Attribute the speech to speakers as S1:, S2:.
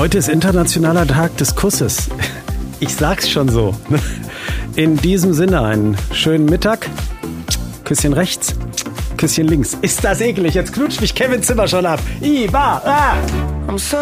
S1: Heute ist internationaler Tag des Kusses. Ich sag's schon so. In diesem Sinne einen schönen Mittag. Küsschen rechts, Küsschen links. Ist das eklig? Jetzt knutscht mich Kevin Zimmer schon ab. I'm